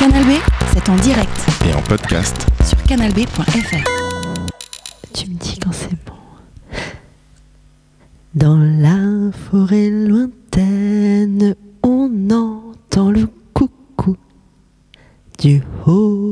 Canal B, c'est en direct Et en podcast sur canalb.fr. Tu me dis quand c'est bon. Dans la forêt lointaine, on entend le coucou du haut